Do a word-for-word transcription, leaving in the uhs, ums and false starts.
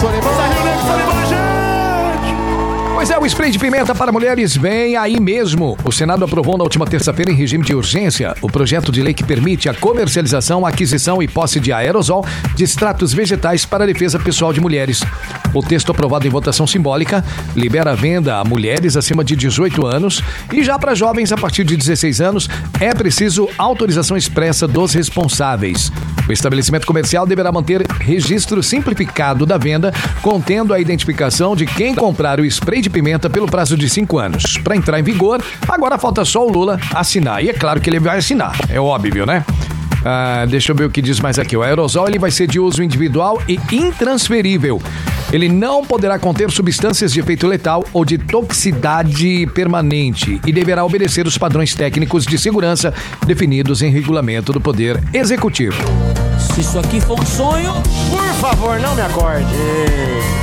Solimão. Manda Rio Negro, Solimão, gente! Pois é, o spray de pimenta para mulheres vem aí mesmo. O Senado aprovou na última terça-feira, em regime de urgência, o projeto de lei que permite a comercialização, aquisição e posse de aerosol de extratos vegetais para a defesa pessoal de mulheres. O texto, aprovado em votação simbólica, libera a venda a mulheres acima de dezoito anos e já para jovens a partir de dezesseis anos é preciso autorização expressa dos responsáveis. O estabelecimento comercial deverá manter registro simplificado da venda, contendo a identificação de quem comprar o spray de pimenta pelo prazo de cinco anos. Para entrar em vigor, agora falta só o Lula assinar. E é claro que ele vai assinar, é óbvio, né? Ah, deixa eu ver o que diz mais aqui. O aerosol ele vai ser de uso individual e intransferível. Ele não poderá conter substâncias de efeito letal ou de toxicidade permanente e deverá obedecer os padrões técnicos de segurança definidos em regulamento do Poder Executivo. Se isso aqui for um sonho, por favor, não me acorde.